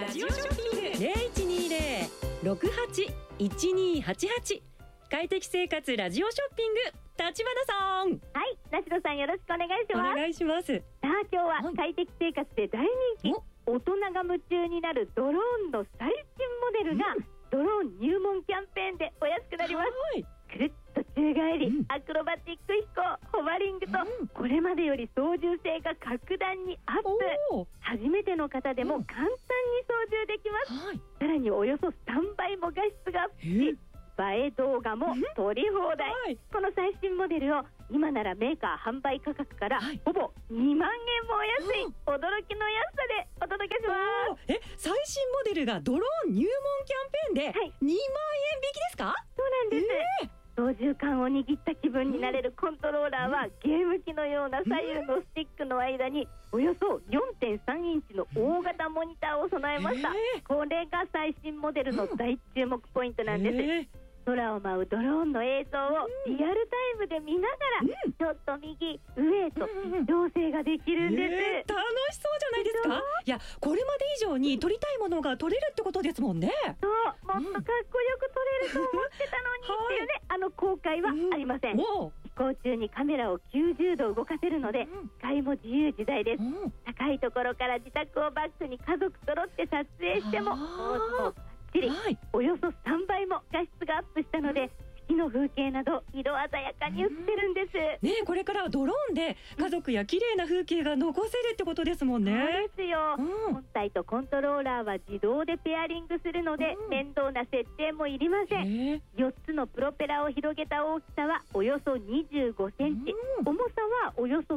ラジオショッピング 0120-68-1288 快適生活ラジオショッピング、立花さん。 はい、梨野さんよろしくお願いします。 お願いします。 さあ今日は快適生活で大人気、大人が夢中になるドローンの最新モデルが、ドローン入門キャンペーンでお安くなります。くるっと宙返り、アクロバティック飛行、ホバリングと、これまでより操縦性が格段にアップ。初めての方でも簡単に操縦できます。さらにおよそ3倍も画質がアップし、映え動画も撮り放題。この最新モデルを今ならメーカー販売価格からほぼ2万円もお安い、驚きの安さでお届けします。 最新モデルがドローン入門キャンペーンで2万円引きですか？ そうなんです。操縦桿を握った気分になれるコントローラーは、ゲーム機のような左右のスティックの間におよそ 4.3 インチの大型モニターを備えました。これが最新モデルの大注目ポイントなんです。空を舞うドローンの映像をリアルタイムで見ながら、ちょっと右上へと調整ができるんです。 楽しそうじゃないですか？いや、これまで以上に撮りたいものが撮れるってことですもんね。 そう、もっとかっこよく撮れると思ってたのにっていうね、後悔はありません。飛行中にカメラを90度動かせるので、視界も自由自在です。高いところから自宅をバックに家族揃って撮影してもおよそ3倍も画質がアップしたので、月の風景など色鮮やかに映ってるんです。 これからはドローンで家族や綺麗な風景が残せるってことですもんね。 そうですよ。本体とコントローラーは自動でペアリングするので、面倒な設定もいりません。4つのプロペラを広げた大きさはおよそ25センチ、重さはおよそ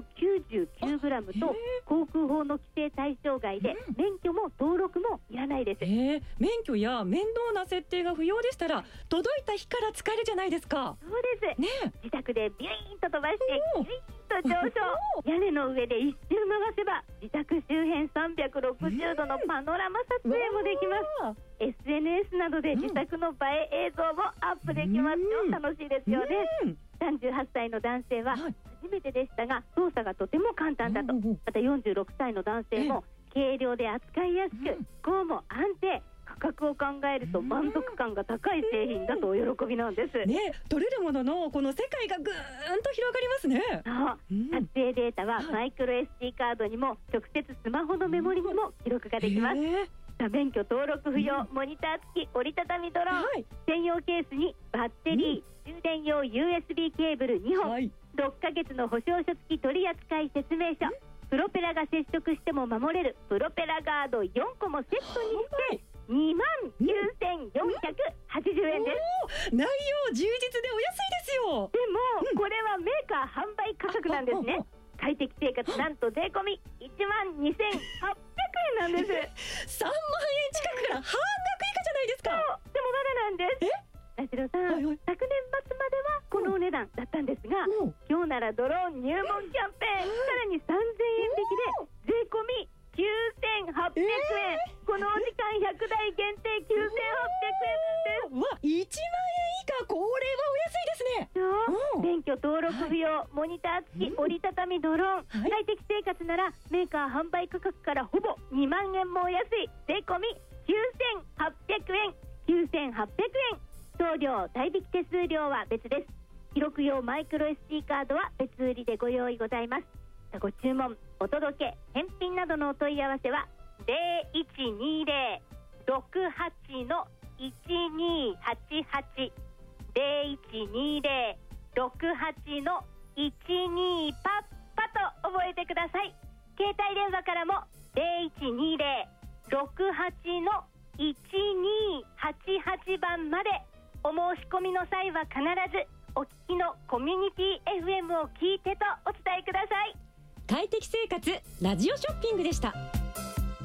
99グラムと航空法の規制対象外で、免許も登録もいらないです。 免許や面倒な設定が不要でしたら、届いた日から使えるじゃないですか。 そうです、自宅でビュイーンと飛ばしてビュイーンと上昇屋根の上で一周回せば、自宅周辺360度のパノラマ撮影もできます。SNS などで自宅の映え映像もアップできますよ。楽しいですよね。38歳の男性は初めてでしたが、操作がとても簡単だと。また46歳の男性も軽量で扱いやすく、飛行も安定、価格を考えると満足感が高い製品だとお喜びなんです。 取れるもののこの世界がぐーんと広がりますね。 撮影データはマイクロ SD カードにも直接スマホのメモリにも記録ができます。免許登録不要、モニター付き折りたたみドローン、専用ケースにバッテリー、充電用 USB ケーブル2本、6ヶ月の保証書付き取扱説明書、プロペラが接触しても守れるプロペラガード4個もセットにして29,480円です。 内容充実でお安いですよ。 でも、これはメーカー販売価格なんですね。快適生活なんと税込み12,800円なんです。 3万円近くから半額以下じゃないですか。 でもまだなんです。梨野さん、昨年末まではこのお値段だったんですが、今日ならドローン入門キャンペーン、さらに3,000円引きで税込み9,800円、このお時間100台限定9,800円です。 1万円以下、これはお安いですね。 免許登録不要、モニター付き折りたたみドローン、快適生活ならメーカー販売価格からほぼ2万円もお安い税込み9,800円。送料代引き手数料は別です。記録用マイクロ SD カードは別売りでご用意ございます。ご注文、お届け、返品などのお問い合わせは 0120-68-1288 0120-68-12パッパと覚えてください。携帯電話からも 0120-68-1288 番まで。お申し込みの際は必ずお聞きのコミュニティ FM を聞いてとお伝えください。 快適生活ラジオショッピングでした。